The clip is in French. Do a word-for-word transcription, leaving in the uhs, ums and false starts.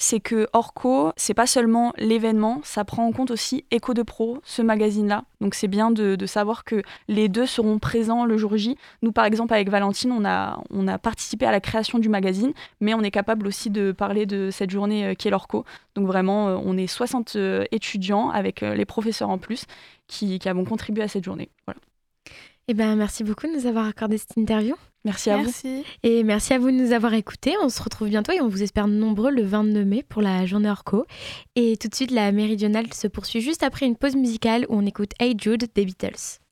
c'est que Orco, c'est pas seulement l'événement, ça prend en compte aussi Echo de Pro, ce magazine-là. Donc c'est bien de, de savoir que les deux seront présents le jour J. Nous, par exemple, avec Valentine, on a, on a participé à la création du magazine, mais on est capable aussi de parler de cette journée euh, qui est l'Orco. Donc vraiment, euh, on est soixante euh, étudiants avec euh, les professeurs en plus qui, qui avons contribué à cette journée. Voilà. Eh ben, merci beaucoup de nous avoir accordé cette interview. Merci à Merci. vous. Et merci à vous de nous avoir écoutés. On se retrouve bientôt et on vous espère nombreux le vingt-deux mai pour la journée Orco. Et tout de suite, la méridionale se poursuit juste après une pause musicale où on écoute Hey Jude des Beatles.